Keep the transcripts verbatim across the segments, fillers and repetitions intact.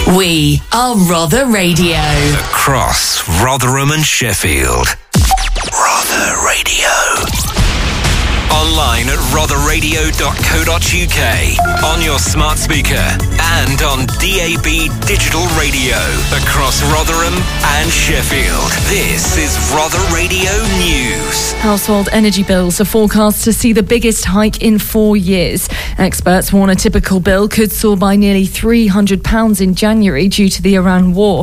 We are Rother Radio. Across Rotherham and Sheffield. Rother Radio. Online at rother radio dot co dot uk, on your smart speaker, and on D A B digital radio across Rotherham and Sheffield. This is Rother Radio News. Household energy bills are forecast to see the biggest hike in four years. Experts warn a typical bill could soar by nearly three hundred pounds in January due to the Iran war.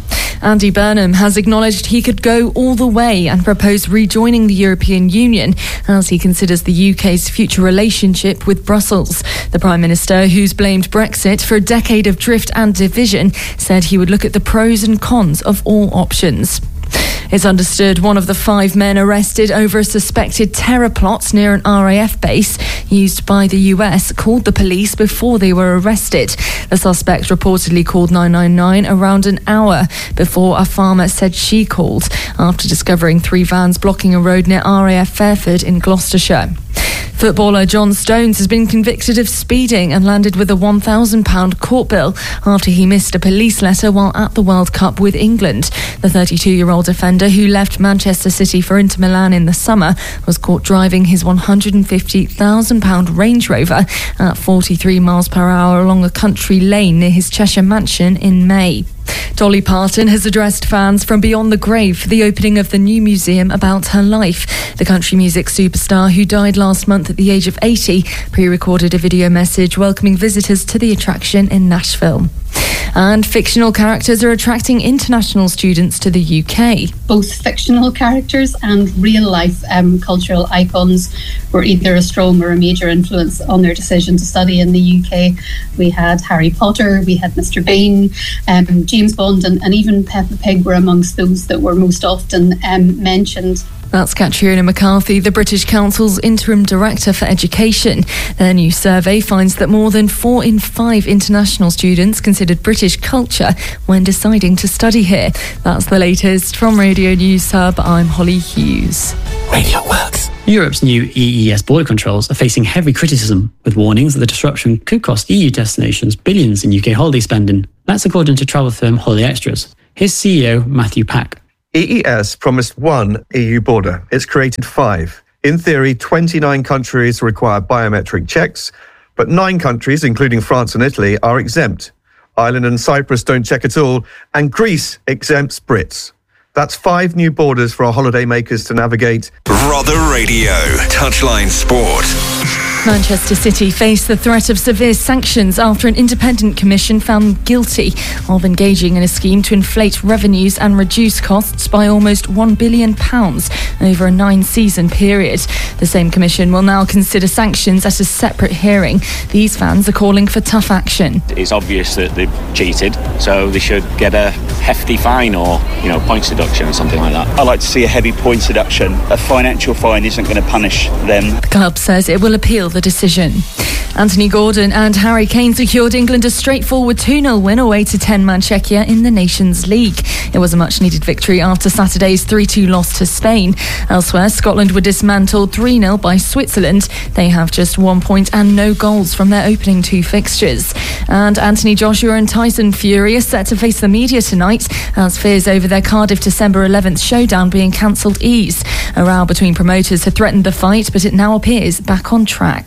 Andy Burnham has acknowledged he could go all the way and propose rejoining the European Union as he considers the U K's future relationship with Brussels. The Prime Minister, who's blamed Brexit for a decade of drift and division, said he would look at the pros and cons of all options. It's understood one of the five men arrested over a suspected terror plot near an R A F base used by the U S called the police before they were arrested. The suspect reportedly called nine nine nine around an hour before a farmer said she called after discovering three vans blocking a road near R A F Fairford in Gloucestershire. Footballer John Stones has been convicted of speeding and landed with a one thousand pounds court bill after he missed a police letter while at the World Cup with England. The thirty-two-year-old defender, who left Manchester City for Inter Milan in the summer, was caught driving his one hundred fifty thousand pounds Range Rover at forty-three miles per hour along a country lane near his Cheshire mansion in May. Dolly Parton has addressed fans from beyond the grave for the opening of the new museum about her life. The country music superstar, who died last month at the age of eighty, pre-recorded a video message welcoming visitors to the attraction in Nashville. And fictional characters are attracting international students to the U K. Both fictional characters and real-life um, cultural icons were either a strong or a major influence on their decision to study in the U K. We had Harry Potter, we had Mister Bean, um, James Bond, and, and even Peppa Pig were amongst those that were most often um, mentioned. That's Catriona McCarthy, the British Council's Interim Director for Education. Their new survey finds that more than four in five international students considered British culture when deciding to study here. That's the latest from Radio News Hub. I'm Holly Hughes. Radio Works. Europe's new E E S border controls are facing heavy criticism, with warnings that the disruption could cost E U destinations billions in U K holiday spending. That's according to travel firm Holiday Extras. Here's C E O Matthew Pack. E E S promised one E U border. It's created five. In theory, twenty-nine countries require biometric checks, but nine countries, including France and Italy, are exempt. Ireland and Cyprus don't check at all, and Greece exempts Brits. That's five new borders for our holidaymakers to navigate. Rother Radio, Touchline Sport. Manchester City face the threat of severe sanctions after an independent commission found them guilty of engaging in a scheme to inflate revenues and reduce costs by almost one billion pounds over a nine-season period. The same commission will now consider sanctions at a separate hearing. These fans are calling for tough action. It's obvious that they've cheated, so they should get a hefty fine or, you know, points deduction or something like that. I'd like to see a heavy points deduction. A financial fine isn't going to punish them. The club says it will appeal the decision. Anthony Gordon and Harry Kane secured England a straightforward two nil win away to ten-man Czechia in the Nations League. It was a much-needed victory after Saturday's three two loss to Spain. Elsewhere, Scotland were dismantled three nil by Switzerland. They have just one point and no goals from their opening two fixtures. And Anthony Joshua and Tyson Fury are set to face the media tonight as fears over their Cardiff December eleventh showdown being cancelled ease. A row between promoters had threatened the fight, but it now appears back on track.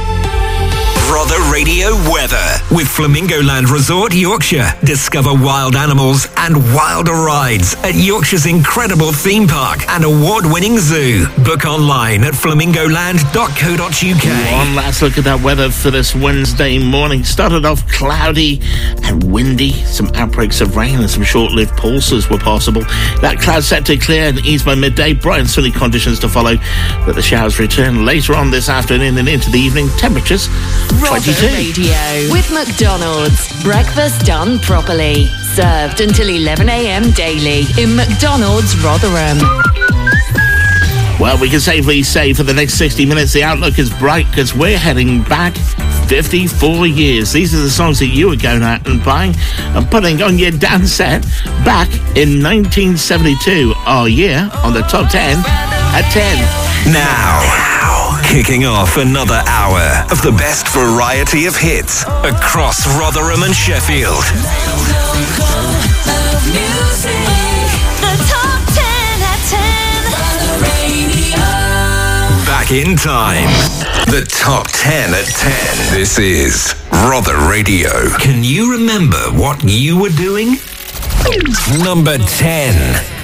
Rother Radio Weather with Flamingo Land Resort, Yorkshire. Discover wild animals and wilder rides at Yorkshire's incredible theme park and award-winning zoo. Book online at flamingo land dot co dot uk. One last look at that weather for this Wednesday morning. Started off cloudy and windy. Some outbreaks of rain and some short-lived pulses were possible. That cloud set to clear and ease by midday. Bright and sunny conditions to follow, but the showers return later on this afternoon and into the evening. Temperatures Rother Radio with McDonald's. Breakfast done properly. Served until eleven a.m. daily in McDonald's Rotherham. Well, we can safely say for the next sixty minutes the outlook is bright because we're heading back fifty-four years. These are the songs that you were going out and buying and putting on your dance set back in nineteen seventy-two. Our year on the top ten at ten. Now, Kicking off another hour of the best variety of hits across Rotherham and Sheffield. The top ten at ten. Back in time. The top ten at ten. This is Rother Radio. Can you remember what you were doing? Number ten.